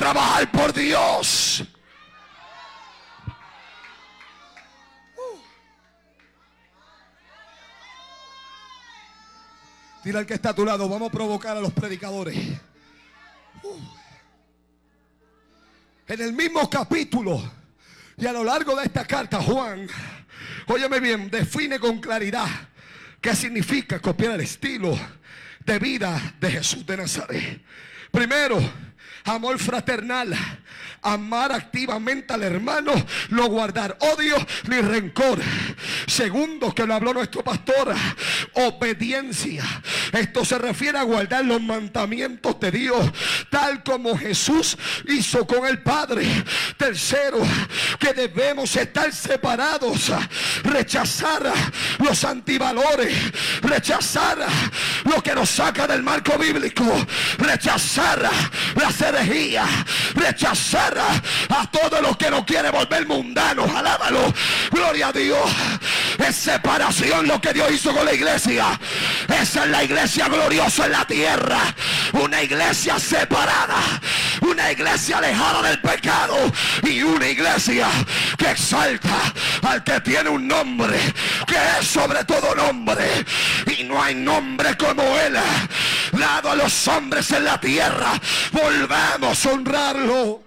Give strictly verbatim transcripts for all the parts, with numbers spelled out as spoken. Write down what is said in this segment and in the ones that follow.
trabajar por Dios. Dile al que está a tu lado, vamos a provocar a los predicadores. Uh. En el mismo capítulo y a lo largo de esta carta, Juan, óyeme bien, define con claridad qué significa copiar el estilo de vida de Jesús de Nazaret. Primero, amor fraternal. Amar activamente al hermano, no guardar odio ni rencor. Segundo, que lo habló nuestro pastor, obediencia. Esto se refiere a guardar los mandamientos de Dios, tal como Jesús hizo con el Padre. Tercero, que debemos estar separados, rechazar los antivalores, rechazar lo que nos saca del marco bíblico, rechazar las herejías, rechazar a todo lo que nos quiere volver mundanos. Alábalo, gloria a Dios. Es separación lo que Dios hizo con la iglesia. Esa es la iglesia gloriosa en la tierra. Una iglesia separada, una iglesia alejada del pecado y una iglesia que exalta al que tiene un nombre que es sobre todo nombre, y no hay nombre como él dado a los hombres en la tierra. Volvamos a honrarlo.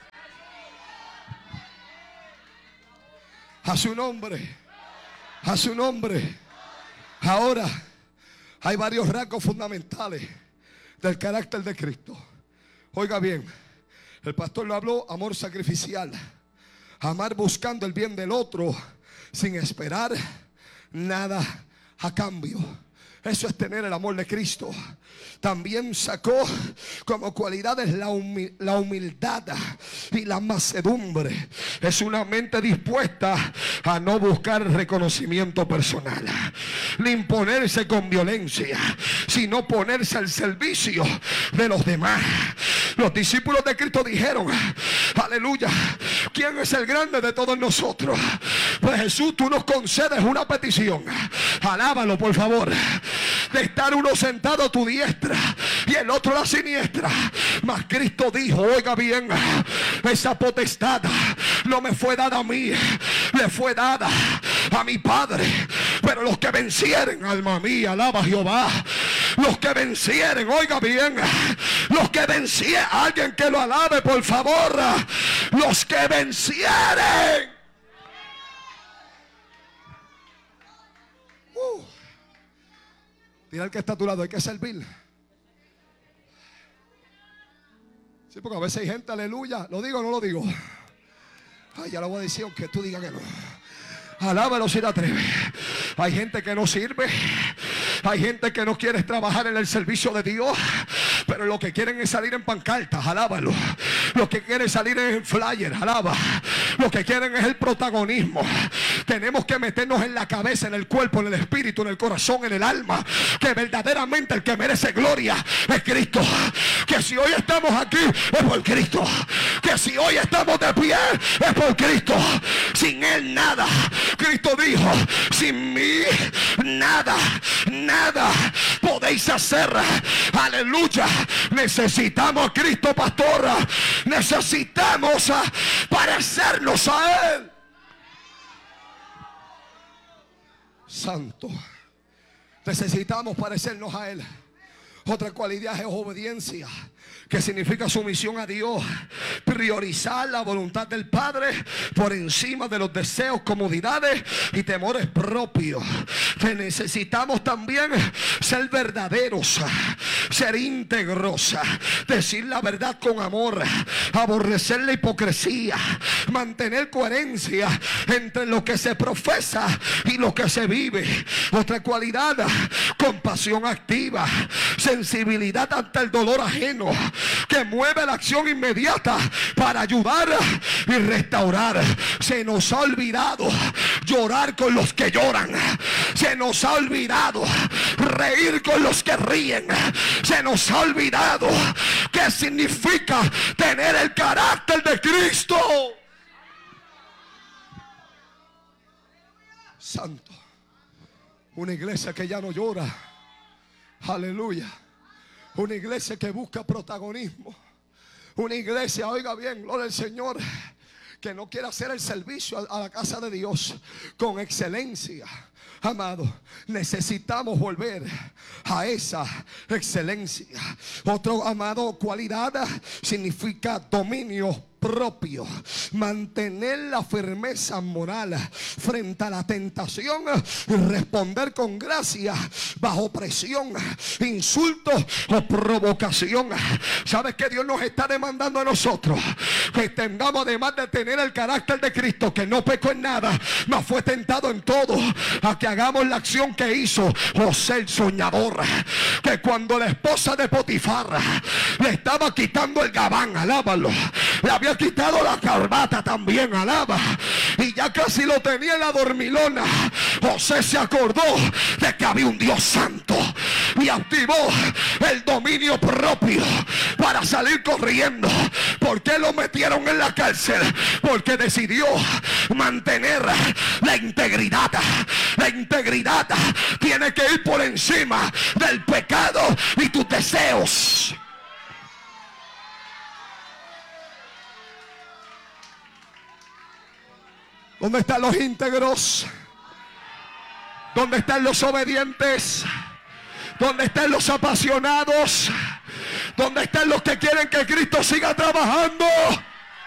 A su nombre, a su nombre. Ahora hay varios rasgos fundamentales del carácter de Cristo. Oiga bien, el pastor lo habló: amor sacrificial, amar buscando el bien del otro sin esperar nada a cambio. Eso es tener el amor de Cristo. También sacó como cualidades la, humi- la humildad y la mansedumbre. Es una mente dispuesta a no buscar reconocimiento personal, ni imponerse con violencia, sino ponerse al servicio de los demás. Los discípulos de Cristo dijeron, aleluya, ¿quién es el grande de todos nosotros? Pues Jesús, tú nos concedes una petición. Alábalo, por favor. De estar uno sentado a tu diestra y el otro a la siniestra. Mas Cristo dijo, oiga bien, esa potestad no me fue dada a mí, le fue dada a mi Padre. Pero los que vencieren, alma mía, alaba a Jehová. Los que vencieren, oiga bien, los que vencieren, alguien que lo alabe, por favor. Los que vencieren. Uh. Dile al que está a tu lado, hay que servir. Sí, porque a veces hay gente, aleluya. ¿Lo digo o no lo digo? Ay, ya lo voy a decir aunque tú digas que no. Alábalo si te atreves. Hay gente que no sirve. Hay gente que no quiere trabajar en el servicio de Dios, pero lo que quieren es salir en pancartas. Alábalo. Lo que quieren salir en flyer. Alaba. Lo que quieren es el protagonismo. Tenemos que meternos en la cabeza, en el cuerpo, en el espíritu, en el corazón, en el alma, que verdaderamente el que merece gloria es Cristo. Que si hoy estamos aquí es por Cristo. Que si hoy estamos de pie es por Cristo. Sin Él nada. Cristo dijo, sin mí nada, nada podéis hacer. Aleluya. Necesitamos a Cristo, pastora. Necesitamos parecernos a Él. Santo. Necesitamos parecernos a Él. Otra cualidad es obediencia, que significa sumisión a Dios. Priorizar la voluntad del Padre por encima de los deseos, comodidades y temores propios. Que necesitamos también ser verdaderos, ser íntegros, decir la verdad con amor, aborrecer la hipocresía, mantener coherencia entre lo que se profesa y lo que se vive. Otra cualidad, compasión activa, sensibilidad ante el dolor ajeno, que mueve la acción inmediata para ayudar y restaurar. Se nos ha olvidado llorar con los que lloran. Se nos ha olvidado reír con los que ríen. Se nos ha olvidado qué significa tener el carácter de Cristo. Santo. Una iglesia que ya no llora. Aleluya. Una iglesia que busca protagonismo. Una iglesia, oiga bien, gloria al Señor, que no quiere hacer el servicio a, a la casa de Dios con excelencia. Amado, necesitamos volver a esa excelencia. Otro, amado, cualidad significa dominio propio. Mantener la firmeza moral frente a la tentación y responder con gracia bajo presión, insulto o provocación. ¿Sabes que Dios nos está demandando a nosotros? Que tengamos, además de tener el carácter de Cristo, que no pecó en nada, mas fue tentado en todo, a que hagamos la acción que hizo José el soñador, que cuando la esposa de Potifar le estaba quitando el gabán, alábalo, le había quitado la corbata también, alaba, y ya casi lo tenía en la dormilona, José se acordó de que había un Dios santo y activó el dominio propio para salir corriendo. ¿Por qué lo metieron en la cárcel? Porque decidió mantener la integridad. La integridad tiene que ir por encima del pecado y tus deseos. ¿Dónde están los íntegros? ¿Dónde están los obedientes? ¿Dónde están los apasionados? ¿Dónde están los que quieren que Cristo siga trabajando?